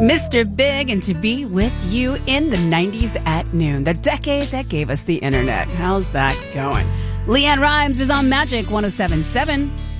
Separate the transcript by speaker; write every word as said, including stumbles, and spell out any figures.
Speaker 1: Mister Big, and to be with you in the nineties at noon, the decade that gave us the internet. How's that going? Leanne Rhymes is on Magic one oh seven point seven.